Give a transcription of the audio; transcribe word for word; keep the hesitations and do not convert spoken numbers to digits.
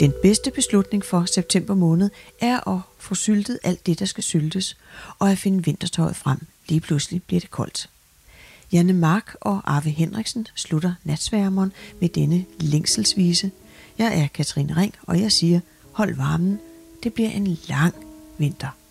Den bedste beslutning for september måned er at få syltet alt det, der skal syltes, og at finde vintertøjet frem. Lige pludselig bliver det koldt. Janne Mark og Arve Henriksen slutter Natsværmeren med denne længselsvise. Jeg er Katrine Ring, og jeg siger, hold varmen, det bliver en lang vinter.